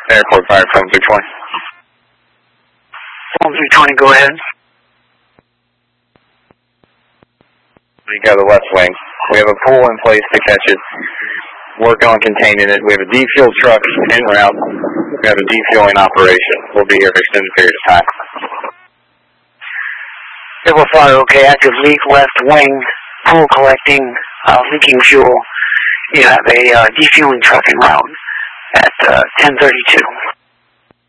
Airport Fire 7320. 7320, go ahead. We got the west wing. We have a pool in place to catch it. Work on containing it. We have a defuel truck en route. We have a defueling operation. We'll be here for an extended period of time. Airport Fire, okay, active leak, left wing, pool collecting, leaking fuel. You have a defueling truck en route at 1032.